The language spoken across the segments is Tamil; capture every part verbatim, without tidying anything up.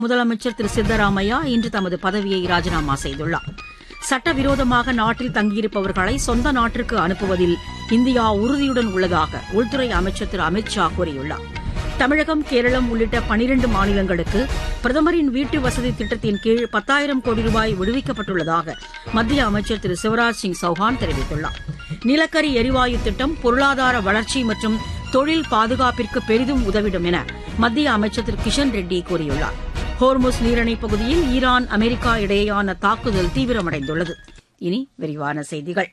முதலமைச்சர் திரு சித்தராமையா இன்று தமது பதவியை ராஜினாமா செய்துள்ளார். சட்டவிரோதமாக நாட்டில் தங்கியிருப்பவர்களை சொந்த நாட்டிற்கு அனுப்புவதில் இந்தியா உறுதியுடன் உள்ளதாக உள்துறை அமைச்சர் திரு அமித் ஷா கூறியுள்ளார். தமிழகம், கேரளம் உள்ளிட்ட பனிரண்டு மாநிலங்களுக்கு பிரதமரின் வீட்டு வசதி திட்டத்தின் கீழ் பத்தாயிரம் கோடி ரூபாய் விடுவிக்கப்பட்டுள்ளதாக மத்திய அமைச்சர் திரு சிவராஜ் சிங் சௌஹான் தெரிவித்துள்ளார். நிலக்கரி எரிவாயு திட்டம் பொருளாதார வளர்ச்சி மற்றும் தொழில் பாதுகாப்பிற்கு பெரிதும் உதவிடும் என மத்திய அமைச்சர் திரு கிஷன் ரெட்டி கூறியுள்ளார். ஹோர்முஸ் நீரிணைப் பகுதியில் ஈரான், அமெரிக்கா இடையேயான தாக்குதல் தீவிரமடைந்துள்ளது. இனி விரிவான செய்திகள்.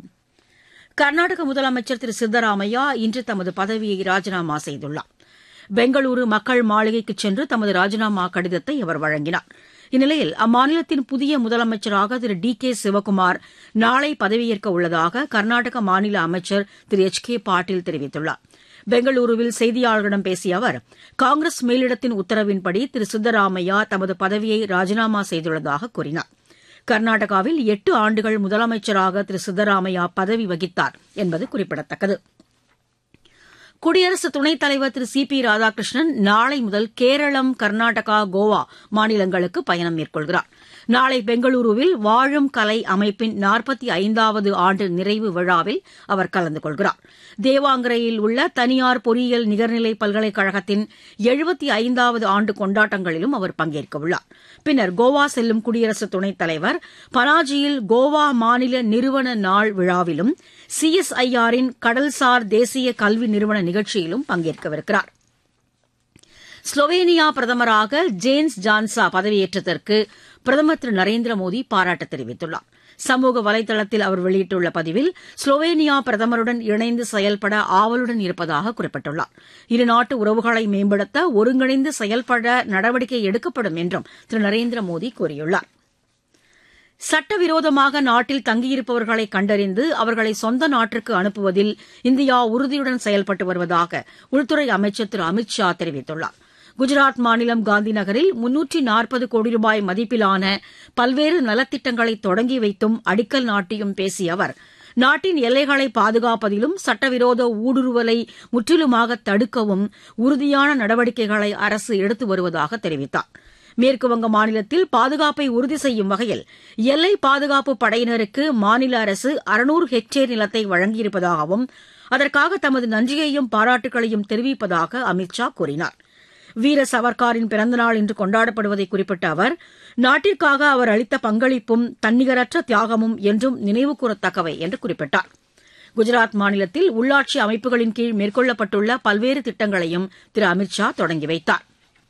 கர்நாடக முதலமைச்சர் திரு சித்தராமையா இன்று தமது பதவியை ராஜினாமா செய்துள்ளார். பெங்களூரு மக்கள் மாளிகைக்கு சென்று தமது ராஜினாமா கடிதத்தை அவர் வழங்கினார். இந்நிலையில் அம்மாநிலத்தின் புதிய முதலமைச்சராக திரு டி கே சிவக்குமார் நாளை பதவியேற்க உள்ளதாக கர்நாடக மாநில அமைச்சர் திரு எச் கே பாட்டீல் தெரிவித்துள்ளார். பெங்களூருவில் செய்தியாளர்களிடம் பேசிய அவர், காங்கிரஸ் மேலிடத்தின் உத்தரவின்படி திரு சித்தராமையா தமது பதவியை ராஜினாமா செய்துள்ளதாக கூறினார். கர்நாடகாவில் எட்டு ஆண்டுகள் முதலமைச்சராக திரு சித்தராமையா பதவி வகித்தார் என்பது குறிப்பிடத்தக்கது. குடியரசு துணைத் தலைவர் திரு சி பி ராதாகிருஷ்ணன் நாளை முதல் கேரளம், கர்நாடகா, கோவா மாநிலங்களுக்கு பயணம் மேற்கொள்கிறார். நாளை பெங்களூருவில் வாழும் கலை அமைப்பின் நாற்பத்தி ஐந்தாவது ஆண்டு நிறைவு விழாவில் அவர் கலந்து கொள்கிறார். தேவாங்கரையில் உள்ள தனியார் பொறியியல் நிகர்நிலை பல்கலைக்கழகத்தின் எழுபத்தி ஐந்தாவது ஆண்டு கொண்டாட்டங்களிலும் அவர் பங்கேற்கவுள்ளார். பின்னர் கோவா செல்லும் குடியரசு துணைத் தலைவர் பனாஜியில் கோவா மாநில நிறுவன நாள் விழாவிலும் சிஎஸ்ஐஆரின் கடல்சார் தேசிய கல்வி நிறுவன நிகழ்ச்சியிலும் பங்கேற்கவிருக்கிறார். ஸ்லோவேனியா பிரதமராக ஜேன்ஸ் ஜான்சா பதவியேற்றதற்கு பிரதமர் திரு நரேந்திர மோடி பாராட்டு தெரிவித்துள்ளார். சமூக வலைதளத்தில் அவர் வெளியிட்டுள்ள பதிவில் ஸ்லோவேனியா பிரதமருடன் இணைந்து செயல்பட ஆவலுடன் இருப்பதாக குறிப்பிட்டுள்ளார். இருநாட்டு உறவுகளை மேம்படுத்த ஒருங்கிணைந்து செயல்பட நடவடிக்கை எடுக்கப்படும் என்றும் திரு நரேந்திர மோடி கூறியுள்ளார். சட்டவிரோதமாக நாட்டில் தங்கியிருப்பவர்களை கண்டறிந்து அவர்களை சொந்த நாட்டிற்கு அனுப்புவதில் இந்தியா உறுதியுடன் செயல்பட்டு வருவதாக உள்துறை அமைச்சர் திரு அமித் ஷா தெரிவித்துள்ளார். குஜராத் மாநிலம் காந்தி நகரில் முன்னூற்று நாற்பது கோடி ரூபாய் மதிப்பிலான பல்வேறு நலத்திட்டங்களை தொடங்கி வைத்தும் அடிக்கல் நாட்டியும் பேசிய அவர், நாட்டின் எல்லைகளை பாதுகாப்பதிலும் சட்டவிரோத ஊடுருவலை முற்றிலுமாக தடுக்கவும் உறுதியான நடவடிக்கைகளை அரசு எடுத்து வருவதாக தெரிவித்தார். மேற்குவங்க மாநிலத்தில் பாதுகாப்பை உறுதி செய்யும் வகையில் எல்லை பாதுகாப்பு படையினருக்கு மாநில அரசு அறுநூறு ஹெக்டேர் நிலத்தை வழங்கியிருப்பதாகவும் அதற்காக தமது நன்றியையும் பாராட்டுகளையும் தெரிவிப்பதாக அமித் ஷா கூறினார். வீர சவர்காரின் பிறந்தநாள் இன்று கொண்டாடப்படுவதை குறிப்பிட்ட அவர், நாட்டிற்காக அவர் அளித்த பங்களிப்பும் தன்னிகரற்ற தியாகமும் என்றும் நினைவுகூரத்தக்கவை என்று குறிப்பிட்டார். குஜராத் மாநிலத்தில் உள்ளாட்சி அமைப்புகளின் கீழ் மேற்கொள்ளப்பட்டுள்ள பல்வேறு திட்டங்களையும் திரு அமித் ஷா தொடங்கி வைத்தார்.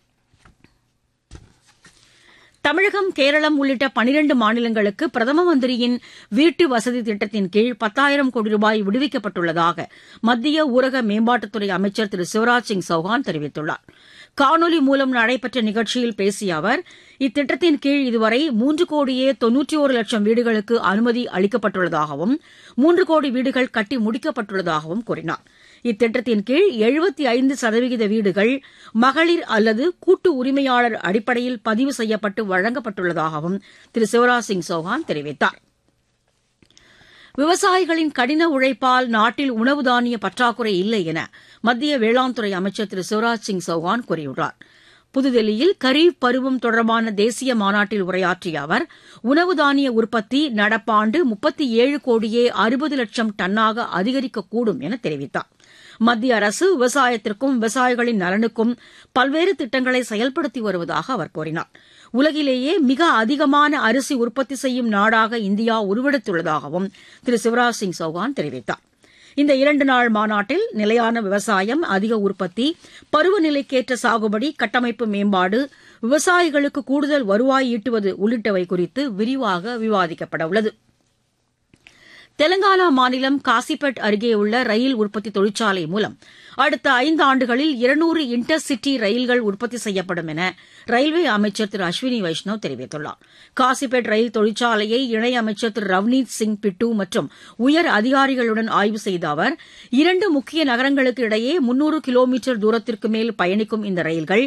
தமிழகம், கேரளம் உள்ளிட்ட பனிரண்டு மாநிலங்களுக்கு பிரதம மந்திரியின் வீட்டு வசதி திட்டத்தின் கீழ் பத்தாயிரம் கோடி ரூபாய் விடுவிக்கப்பட்டுள்ளதாக மத்திய ஊரக மேம்பாட்டுத்துறை அமைச்சர் திரு சிவராஜ் சிங் சௌஹான் தெரிவித்துள்ளார். காணொலி மூலம் நடைபெற்ற நிகழ்ச்சியில் பேசிய அவர், இத்திட்டத்தின் கீழ் இதுவரை மூன்று கோடியே தொன்னூற்றி ஒரு லட்சம் வீடுகளுக்கு அனுமதி அளிக்கப்பட்டுள்ளதாகவும் மூன்று கோடி வீடுகள் கட்டி முடிக்கப்பட்டுள்ளதாகவும் கூறினார். இத்திட்டத்தின் கீழ் எழுபத்தி ஐந்து சதவீத வீடுகள் மகளிர் அல்லது கூட்டு உரிமையாளர் அடிப்படையில் பதிவு செய்யப்பட்டு வழங்கப்பட்டுள்ளதாகவும் திரு சிவராஜ் சிங் சௌஹான் தெரிவித்தார். விவசாயிகளின் கடின உழைப்பால் நாட்டில் உணவு தானிய பற்றாக்குறை இல்லை என மத்திய வேளாண் துறை அமைச்சர் திரு சிவராஜ் சிங் சௌஹான் கூறியுள்ளார். புதுதில்லியில் கரீப் பருவம் தொடர்பான தேசிய மாநாட்டில் உரையாற்றிய அவர், உணவு தானிய உற்பத்தி நடப்பாண்டு முப்பத்தி ஏழு கோடியே அறுபது லட்சம் டன்னாக அதிகரிக்கக்கூடும் என தெரிவித்தார். மத்திய அரசு விவசாயத்திற்கும் விவசாயிகளின் நலனுக்கும் பல்வேறு திட்டங்களை செயல்படுத்தி வருவதாக அவர் கூறினார். உலகிலேயே மிக அதிகமான அரிசி உற்பத்தி செய்யும் நாடாக இந்தியா உருவெடுத்துள்ளதாகவும் திரு சிவராஜ் சிங் சௌஹான் தெரிவித்தார். இந்த இரண்டு நாள் மாநாட்டில் நிலையான விவசாயம், அதிக உற்பத்தி, பருவநிலைக்கேற்ற சாகுபடி, கட்டமைப்பு மேம்பாடு, விவசாயிகளுக்கு கூடுதல் வருவாய் ஈட்டுவது உள்ளிட்டவை குறித்து விரிவாக விவாதிக்கப்பட உள்ளது. தெலங்கானா மாநிலம் காசிபேட் அருகே உள்ள ரயில் உற்பத்தி தொழிற்சாலை மூலம் அடுத்த ஐந்து ஆண்டுகளில் இருநூறு இன்டர் சிட்டி ரயில்கள் உற்பத்தி செய்யப்படும் என ரயில்வே அமைச்சர் திரு அஸ்வினி வைஷ்ணவ் தெரிவித்துள்ளார். காசிபேட் ரயில் தொழிற்சாலையை இணையமைச்சர் திரு ரவ்னீத் சிங் பிட்டு மற்றும் உயர் அதிகாரிகளுடன் ஆய்வு செய்த அவர், இரண்டு முக்கிய நகரங்களுக்கு இடையே முன்னூறு கிலோமீட்டர் தூரத்திற்கு மேல் பயணிக்கும் இந்த ரயில்கள்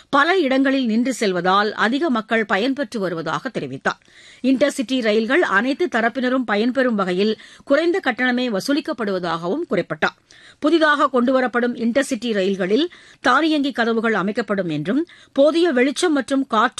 பல இடங்களில் நின்று செல்வதால் அதிக மக்கள் பயன்பெற்று வருவதாக தெரிவித்தார். இன்டர்சிட்டி ரயில்கள் அனைத்து தரப்பினரும் பயன்பெறும் வகையில் குறைந்த கட்டணமே வசூலிக்கப்படுவதாகவும் குறிப்பிட்டார். புதிதாக கொண்டுவரப்படும் இன்டர்சிட்டி ரயில்களில் தானியங்கி கதவுகள் அமைக்கப்படும் என்றும் போதிய வெளிச்சம் மற்றும் காற்று